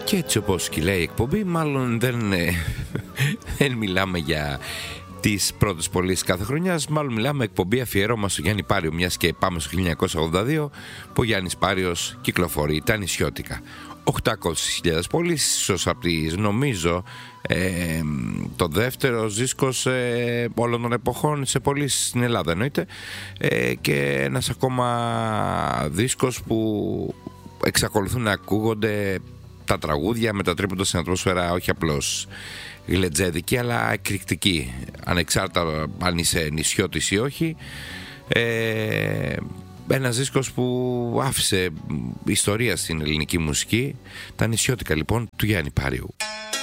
Και έτσι όπως και λέει η εκπομπή, μάλλον δεν μιλάμε για τις πρώτες πωλήσεις κάθε χρονιάς, μάλλον μιλάμε εκπομπή αφιέρωμα στο Γιάννη Πάριο, μιας και πάμε στο 1982 που ο Γιάννης Πάριος κυκλοφορεί τα νησιώτικα. 800.000 πωλήσεις, ίσως από τις, νομίζω, το δεύτερος δίσκος όλων των εποχών σε πωλήσεις στην Ελλάδα εννοείται, και ένας ακόμα δίσκος που εξακολουθούν να ακούγονται τα τραγούδια με τα τρίποντα στην ατμόσφαιρα, όχι απλώς γλετζέδικη αλλά εκρηκτική, ανεξάρτητα αν είσαι νησιώτης ή όχι. Ένας δίσκος που άφησε ιστορία στην ελληνική μουσική, τα νησιώτικα λοιπόν του Γιάννη Πάριου.